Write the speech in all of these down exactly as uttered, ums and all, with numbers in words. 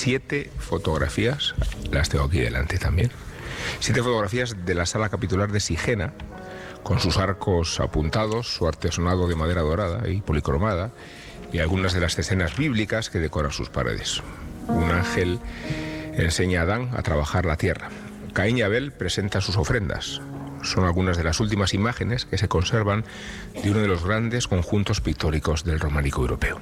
siete fotografías, las tengo aquí delante también, siete fotografías de la sala capitular de Sigena, con sus arcos apuntados, su artesonado de madera dorada y policromada, y algunas de las escenas bíblicas que decoran sus paredes. Un ángel enseña a Adán a trabajar la tierra. Caín y Abel presentan sus ofrendas. Son algunas de las últimas imágenes que se conservan de uno de los grandes conjuntos pictóricos del románico europeo.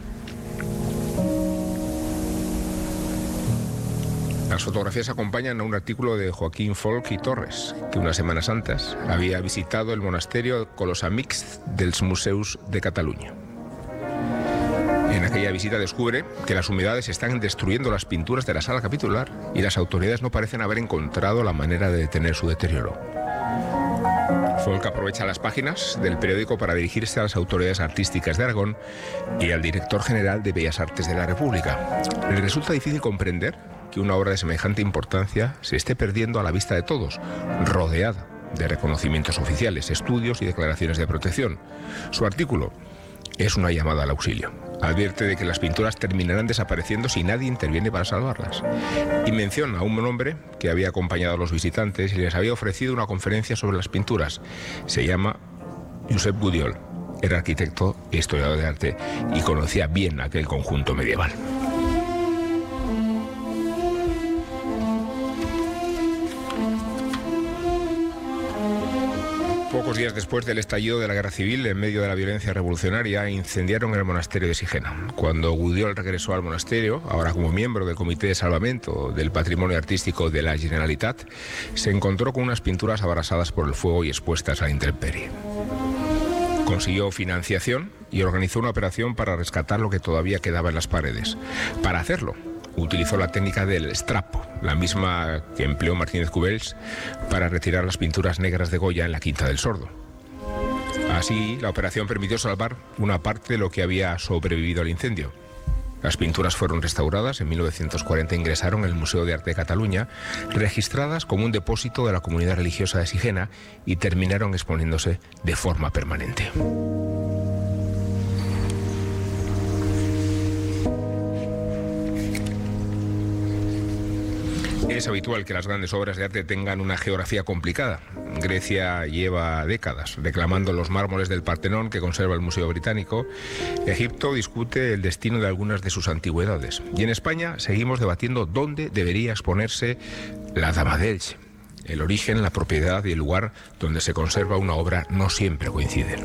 Las fotografías acompañan a un artículo de Joaquín Folch y Torres, que unas semanas antes había visitado el monasterio Colosamics dels Museus de Cataluña. En aquella visita descubre que las humedades están destruyendo las pinturas de la sala capitular y las autoridades no parecen haber encontrado la manera de detener su deterioro. Folch aprovecha las páginas del periódico para dirigirse a las autoridades artísticas de Aragón y al director general de Bellas Artes de la República. Le resulta difícil comprender que una obra de semejante importancia se esté perdiendo a la vista de todos, rodeada de reconocimientos oficiales, estudios y declaraciones de protección. Su artículo es una llamada al auxilio. Advierte de que las pinturas terminarán desapareciendo si nadie interviene para salvarlas. Y menciona a un hombre que había acompañado a los visitantes y les había ofrecido una conferencia sobre las pinturas. Se llama Josep Gudiol. Era arquitecto e historiador de arte y conocía bien aquel conjunto medieval. Pocos días después del estallido de la guerra civil, en medio de la violencia revolucionaria, incendiaron el monasterio de Sigena. Cuando Gudiol regresó al monasterio, ahora como miembro del Comité de Salvamento del Patrimonio Artístico de la Generalitat, se encontró con unas pinturas abrasadas por el fuego y expuestas a la intemperie. Consiguió financiación y organizó una operación para rescatar lo que todavía quedaba en las paredes. Para hacerlo, utilizó la técnica del strapo, la misma que empleó Martínez Cubells para retirar las pinturas negras de Goya en la Quinta del Sordo. Así, la operación permitió salvar una parte de lo que había sobrevivido al incendio. Las pinturas fueron restauradas, en mil novecientos cuarenta ingresaron en el Museo de Arte de Cataluña, registradas como un depósito de la comunidad religiosa de Sigena y terminaron exponiéndose de forma permanente. Es habitual que las grandes obras de arte tengan una geografía complicada. Grecia lleva décadas reclamando los mármoles del Partenón que conserva el Museo Británico. Egipto discute el destino de algunas de sus antigüedades. Y en España seguimos debatiendo dónde debería exponerse la Dama de Elche. El origen, la propiedad y el lugar donde se conserva una obra no siempre coinciden.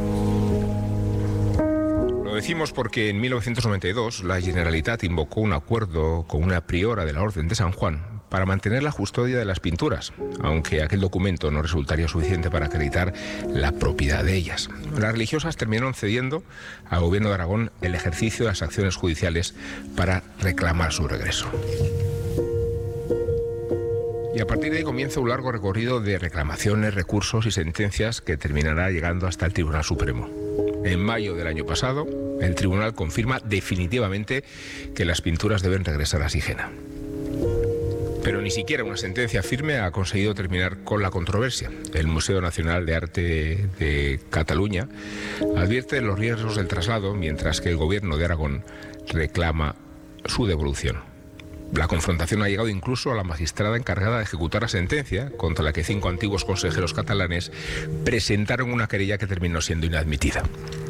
Lo decimos porque en mil novecientos noventa y dos la Generalitat invocó un acuerdo con una priora de la Orden de San Juan para mantener la custodia de las pinturas, aunque aquel documento no resultaría suficiente para acreditar la propiedad de ellas. Las religiosas terminaron cediendo al gobierno de Aragón el ejercicio de las acciones judiciales para reclamar su regreso. Y a partir de ahí comienza un largo recorrido de reclamaciones, recursos y sentencias que terminará llegando hasta el Tribunal Supremo. En mayo del año pasado, el tribunal confirma definitivamente que las pinturas deben regresar a Sigena. Pero ni siquiera una sentencia firme ha conseguido terminar con la controversia. El Museo Nacional de Arte de Cataluña advierte de los riesgos del traslado, mientras que el gobierno de Aragón reclama su devolución. La confrontación ha llegado incluso a la magistrada encargada de ejecutar la sentencia, contra la que cinco antiguos consejeros catalanes presentaron una querella que terminó siendo inadmitida.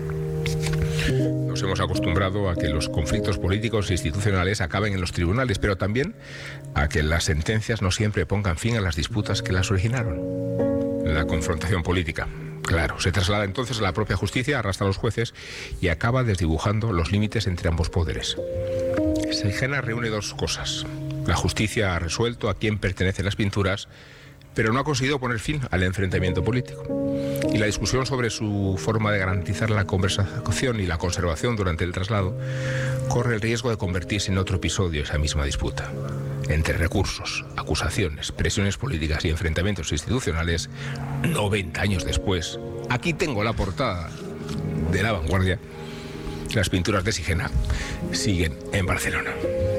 Nos hemos acostumbrado a que los conflictos políticos e institucionales acaben en los tribunales, pero también a que las sentencias no siempre pongan fin a las disputas que las originaron. La confrontación política, claro, se traslada entonces a la propia justicia, arrastra a los jueces y acaba desdibujando los límites entre ambos poderes. Sigena reúne dos cosas. La justicia ha resuelto a quién pertenecen las pinturas, pero no ha conseguido poner fin al enfrentamiento político. Y la discusión sobre su forma de garantizar la conversación y la conservación durante el traslado corre el riesgo de convertirse en otro episodio esa misma disputa. Entre recursos, acusaciones, presiones políticas y enfrentamientos institucionales, noventa años después, aquí tengo la portada de La Vanguardia, las pinturas de Sigena siguen en Barcelona.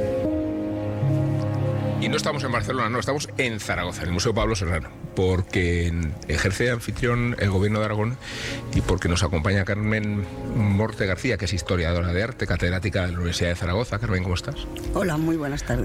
Y no estamos en Barcelona, no, estamos en Zaragoza, en el Museo Pablo Serrano, porque ejerce de anfitrión el Gobierno de Aragón y porque nos acompaña Carmen Morte García, que es historiadora de arte, catedrática de la Universidad de Zaragoza. Carmen, ¿cómo estás? Hola, muy buenas tardes.